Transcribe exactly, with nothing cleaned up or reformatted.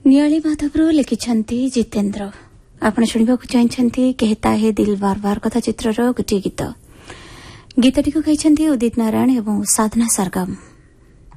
नियाली माधवरू लिखिछंती जितेन्द्र। आपण शुणिबाकु चाहिछंती कहता है दिल बार बार कथा चित्रर गोटे गीत। गीतटी को गाइछंती उदित नारायण एवं साधना सरगम।